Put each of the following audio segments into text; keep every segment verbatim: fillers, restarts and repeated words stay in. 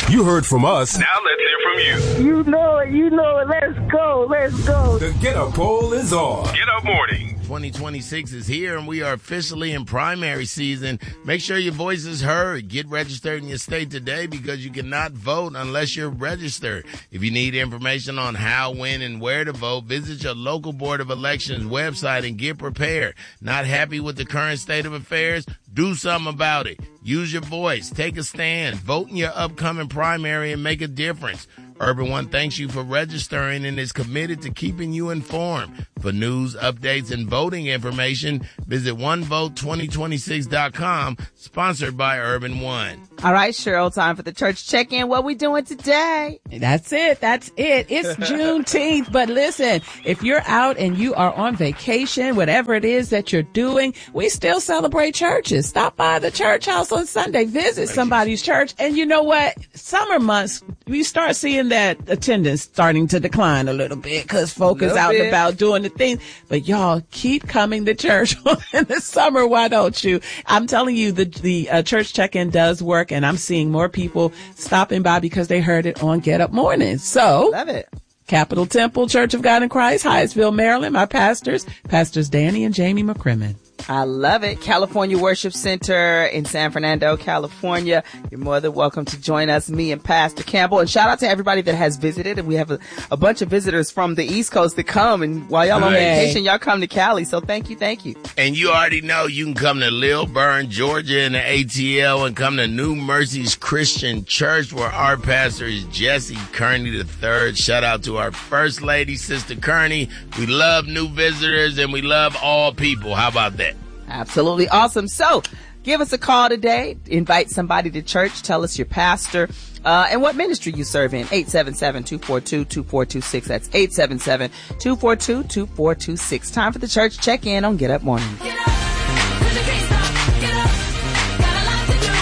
You heard from us. Now let's hear from you. You know it. You know it. Let's go. Let's go. The Get Up poll is on. Get Up Morning. twenty twenty-six is here, and we are officially in primary season. Make sure your voice is heard. Get registered in your state today because you cannot vote unless you're registered. If you need information on how, when, and where to vote, visit your local Board of Elections website and get prepared. Not happy with the current state of affairs? Do something about it. Use your voice. Take a stand. Vote in your upcoming primary and make a difference. Urban One thanks you for registering and is committed to keeping you informed. For news, updates, and voting information, visit one vote twenty twenty-six dot com, sponsored by Urban One. All right, Cheryl, time for the church check-in. What we doing today? That's it. That's it. It's Juneteenth. But listen, if you're out and you are on vacation, whatever it is that you're doing, we still celebrate churches. Stop by the church house on Sunday. Visit somebody's church. And you know what? Summer months, we start seeing that attendance starting to decline a little bit because folk is out and about doing the thing. But y'all keep coming to church in the summer. Why don't you? I'm telling you, the, the uh, church check-in does work. And I'm seeing more people stopping by because they heard it on Get Up Morning. So, love it. Capitol Temple Church of God in Christ, Hyattsville, Maryland. My pastors, Pastors Danny and Jamie McCrimmon. I love it. California Worship Center in San Fernando, California. You're more than welcome to join us, me and Pastor Campbell. And shout out to everybody that has visited. And we have a, a bunch of visitors from the East Coast that come. And while y'all on Hey. vacation, y'all come to Cali. So thank you, thank you. And you already know you can come to Lilburn, Georgia in the A T L and come to New Mercies Christian Church where our pastor is Jesse Kearney the third. Shout out to our First Lady, Sister Kearney. We love new visitors and we love all people. How about that? Absolutely awesome. So give us a call today. Invite somebody to church. Tell us your pastor uh, and what ministry you serve in. eight seven seven, two four two, two four two six. That's eight seven seven, two four two, two four two six. Time for the church check-in on Get Up Morning. Get up, 'cause you can't stop. Get up, got a lot to do.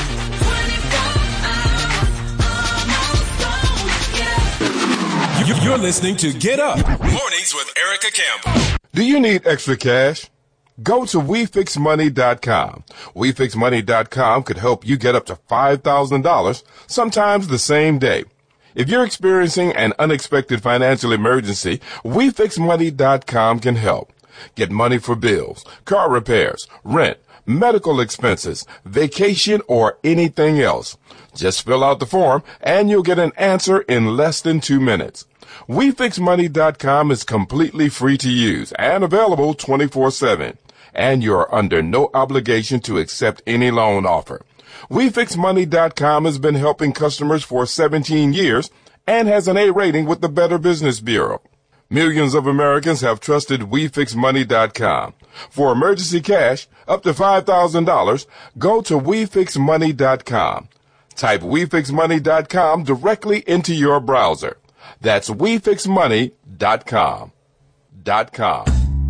twenty-four hours, almost gone. Get up. You're listening to Get Up Mornings with Erica Campbell. Do you need extra cash? Go to we fix money dot com. we fix money dot com could help you get up to five thousand dollars, sometimes the same day. If you're experiencing an unexpected financial emergency, we fix money dot com can help. Get money for bills, car repairs, rent, medical expenses, vacation, or anything else. Just fill out the form and you'll get an answer in less than two minutes. we fix money dot com is completely free to use and available twenty-four seven. And you're under no obligation to accept any loan offer. we fix money dot com has been helping customers for seventeen years and has an A rating with the Better Business Bureau. Millions of Americans have trusted we fix money dot com. For emergency cash up to five thousand dollars, go to we fix money dot com. Type we fix money dot com directly into your browser. That's we fix money dot com. Dot com.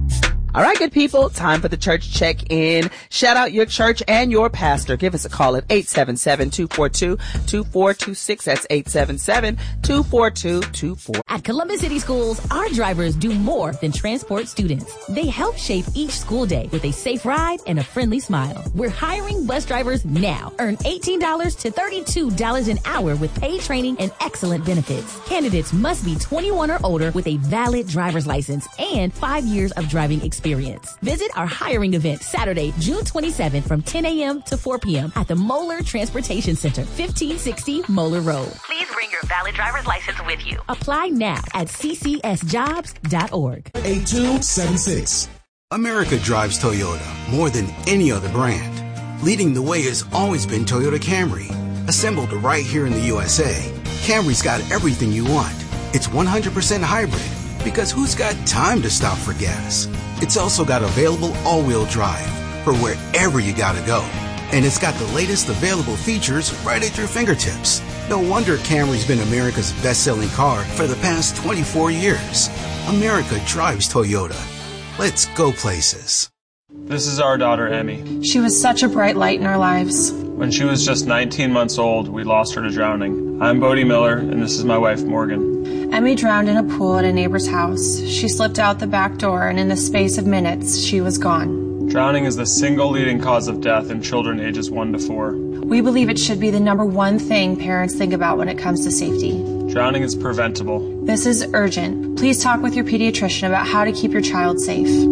All right, good people. Time for the church check-in. Shout out your church and your pastor. Give us a call at eight seven seven, two four two, two four two six. That's eight seven seven, two four two, two four. At Columbus City Schools, our drivers do more than transport students. They help shape each school day with a safe ride and a friendly smile. We're hiring bus drivers now. Earn eighteen dollars to thirty-two dollars an hour with paid training and excellent benefits. Candidates must be twenty-one or older with a valid driver's license and five years of driving experience. Experience. Visit our hiring event Saturday, June twenty-seventh from ten a.m. to four p.m. at the Moeller Transportation Center, fifteen sixty Moeller Road. Please bring your valid driver's license with you. Apply now at c c s jobs dot org. eight two seven six. America drives Toyota more than any other brand. Leading the way has always been Toyota Camry. Assembled right here in the U S A, Camry's got everything you want. It's one hundred percent hybrid, because who's got time to stop for gas? It's also got available all-wheel drive for wherever you gotta go. And it's got the latest available features right at your fingertips. No wonder Camry's been America's best-selling car for the past twenty-four years. America drives Toyota. Let's go places. This is our daughter, Emmy. She was such a bright light in our lives. When she was just nineteen months old, we lost her to drowning. I'm Bodie Miller, and this is my wife, Morgan. Emmy drowned in a pool at a neighbor's house. She slipped out the back door, and in the space of minutes, she was gone. Drowning is the single leading cause of death in children ages one to four. We believe it should be the number one thing parents think about when it comes to safety. Drowning is preventable. This is urgent. Please talk with your pediatrician about how to keep your child safe.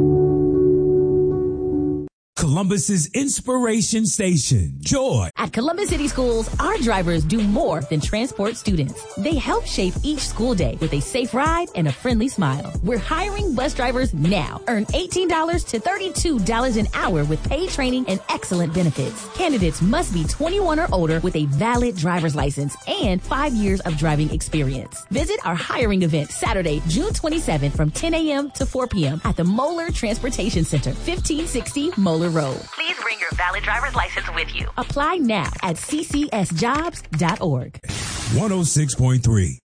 Columbus's inspiration station, Joy. At Columbus City Schools, our drivers do more than transport students. They help shape each school day with a safe ride and a friendly smile. We're hiring bus drivers now. Earn eighteen dollars to thirty-two dollars an hour with paid training and excellent benefits. Candidates must be twenty-one or older with a valid driver's license and five years of driving experience. Visit our hiring event Saturday, June twenty-seventh from ten a.m. to four p.m. at the Moeller Transportation Center, fifteen sixty Moeller Road. Please bring your valid driver's license with you. Apply now at c c s jobs dot org. one oh six point three